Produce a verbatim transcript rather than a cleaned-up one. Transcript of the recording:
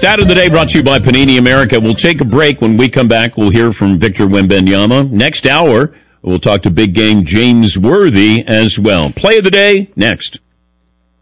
Stat of the day brought to you by Panini America. We'll take a break. When we come back, we'll hear from Victor Wembanyama. Next hour, we'll talk to big game James Worthy as well. Play of the day, next.